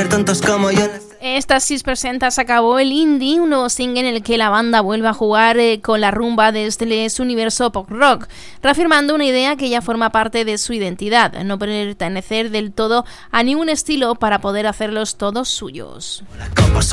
haber tontos como yo. Éxtasis presenta Se acabó el indie, un nuevo single en el que la banda vuelve a jugar con la rumba desde su universo pop rock, reafirmando una idea que ya forma parte de su identidad, no pertenecer del todo a ningún estilo para poder hacerlos todos suyos.